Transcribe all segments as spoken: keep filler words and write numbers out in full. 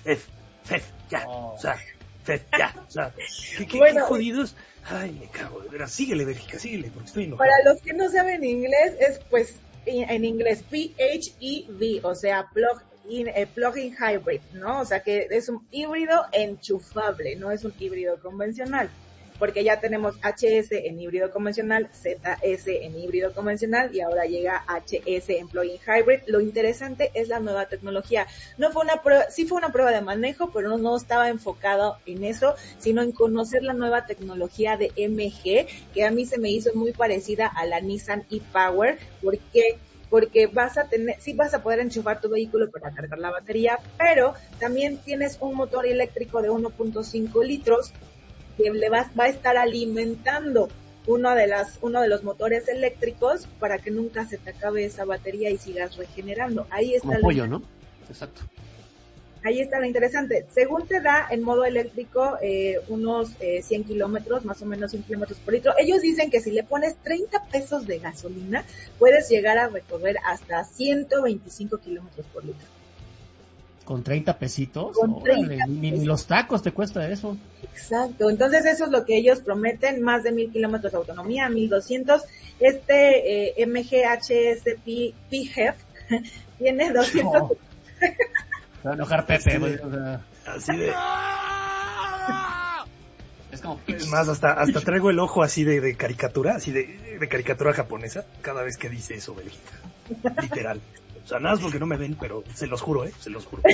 F, F, ya, oh. o sea, F, ya, o sea, qué, qué, bueno, qué jodidos. Ay, me cago, de veras, síguele, Bélgica, síguele, porque estoy enojado. Para los que no saben inglés, es pues, en inglés, P H E V, o sea, plug in, eh, plug-in hybrid, ¿no? O sea, que es un híbrido enchufable, no es un híbrido convencional, porque ya tenemos H S en híbrido convencional, Z S en híbrido convencional y ahora llega H S en plug-in hybrid. Lo interesante es la nueva tecnología. No fue una prueba, sí fue una prueba de manejo, pero no, no estaba enfocado en eso, sino en conocer la nueva tecnología de M G, que a mí se me hizo muy parecida a la Nissan e-Power, porque porque vas a tener, sí vas a poder enchufar tu vehículo para cargar la batería, pero también tienes un motor eléctrico de uno punto cinco litros que le va, va a estar alimentando uno de las uno de los motores eléctricos para que nunca se te acabe esa batería y sigas regenerando. Ahí está como pollo, ¿no? Exacto. Ahí está lo interesante. Según te da en modo eléctrico eh, unos eh, cien kilómetros, más o menos cien kilómetros por litro. Ellos dicen que si le pones treinta pesos de gasolina, puedes llegar a recorrer hasta ciento veinticinco kilómetros por litro. ¿Con treinta pesitos? Con treinta Órale, ni, ni los tacos te cuesta eso. Exacto, entonces eso es lo que ellos prometen, más de mil kilómetros de autonomía, mil doscientos. Este eh, M G H S P H E V tiene doscientos... No. Se va a enojar Pepe. Así de... O sea... Así de... Es como... Es más, hasta, hasta traigo el ojo así de, de caricatura, así de, de caricatura japonesa, cada vez que dice eso, Bélgica. Literal. O sea, nada más porque no me ven, pero se los juro, ¿eh? Se los juro.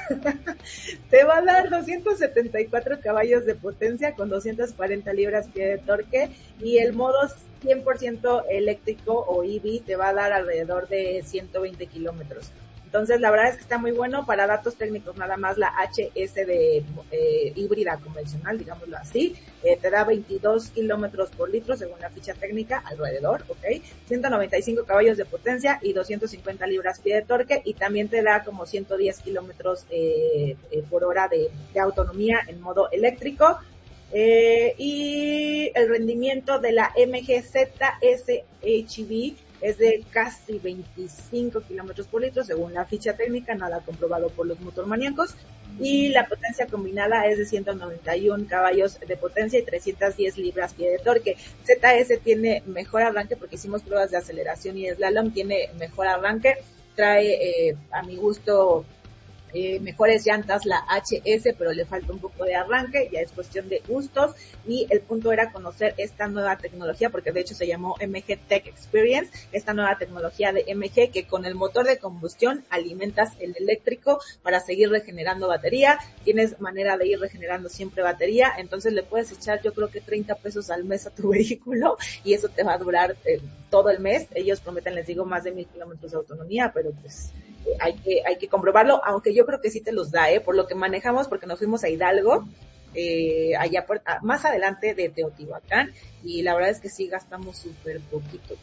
Te va a dar doscientos setenta y cuatro caballos de potencia con doscientas cuarenta libras-pie de torque, y el modo cien por ciento eléctrico o E V te va a dar alrededor de ciento veinte kilómetros. Entonces, la verdad es que está muy bueno. Para datos técnicos, nada más la H S de eh, híbrida convencional, digámoslo así, eh, te da veintidós kilómetros por litro según la ficha técnica, alrededor, ¿ok? ciento noventa y cinco caballos de potencia y doscientas cincuenta libras-pie de torque, y también te da como ciento diez kilómetros eh, eh, por hora de, de autonomía en modo eléctrico. Eh, y el rendimiento de la M G Z S H E V es de casi veinticinco kilómetros por litro, según la ficha técnica, nada comprobado por los motormaníacos, y la potencia combinada es de ciento noventa y uno caballos de potencia y trescientas diez libras-pie de torque. Z S tiene mejor arranque, porque hicimos pruebas de aceleración y slalom, tiene mejor arranque, trae eh, a mi gusto Eh, mejores llantas la H S, pero le falta un poco de arranque, ya es cuestión de gustos, y el punto era conocer esta nueva tecnología, porque de hecho se llamó M G Tech Experience, esta nueva tecnología de M G, que con el motor de combustión alimentas el eléctrico para seguir regenerando batería, tienes manera de ir regenerando siempre batería, entonces le puedes echar yo creo que treinta pesos al mes a tu vehículo, y eso te va a durar eh, todo el mes. Ellos prometen, les digo, más de mil kilómetros de autonomía, pero pues eh, hay que hay que comprobarlo, aunque yo creo que sí te los da, ¿eh? Por lo que manejamos, porque nos fuimos a Hidalgo, eh, allá por, a, más adelante de Teotihuacán, y la verdad es que sí gastamos súper poquito.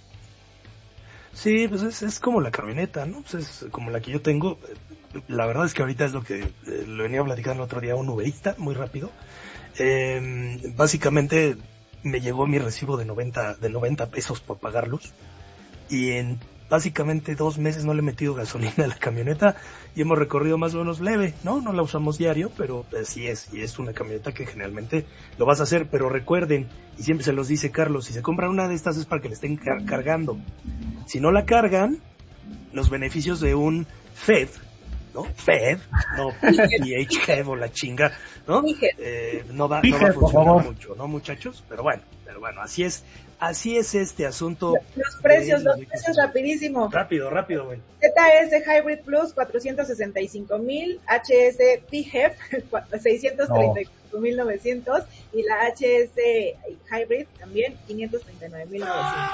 Sí, pues es, es como la camioneta, ¿no? Pues es como la que yo tengo. La verdad es que ahorita es lo que eh, lo venía platicando el otro día a un uberista, muy rápido. Eh, básicamente me llegó mi recibo de noventa, de noventa pesos por pagarlos, y en básicamente dos meses no le he metido gasolina a la camioneta y hemos recorrido más o menos leve, ¿no? No la usamos diario, pero pues, sí es, y es una camioneta que generalmente lo vas a hacer, pero recuerden, y siempre se los dice Carlos, si se compran una de estas es para que le estén car- cargando. Si no la cargan, los beneficios de un F E D, ¿no? F E D, no P H E V o la chinga, ¿no? Eh, no va, no va a funcionar mucho, ¿no, muchachos? Pero bueno, pero bueno, así es. Así es este asunto. Los precios, los precios rapidísimo. Rápido, rápido, güey. Z S Hybrid Plus, cuatrocientos sesenta y cinco mil, H S P H E V, seiscientos treinta y cuatro mil novecientos, y la H S Hybrid también, quinientos treinta y nueve mil novecientos.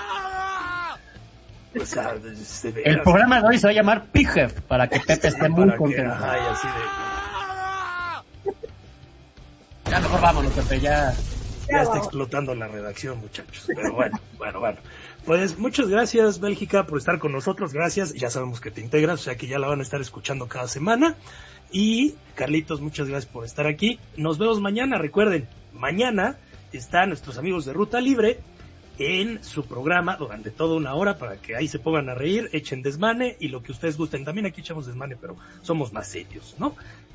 O sea, el programa de hoy se va a llamar P H E V, para que Pepe esté muy contento. Ay, así de... Ya mejor vámonos, Pepe, ya... Ya está explotando la redacción, muchachos. Pero bueno, bueno, bueno. Pues muchas gracias, Bélgica, por estar con nosotros. Gracias. Ya sabemos que te integras, o sea que ya la van a estar escuchando cada semana. Y Carlitos, muchas gracias por estar aquí. Nos vemos mañana. Recuerden, mañana están nuestros amigos de Ruta Libre en su programa durante toda una hora para que ahí se pongan a reír, echen desmane y lo que ustedes gusten. También aquí echamos desmane, pero somos más serios, ¿no?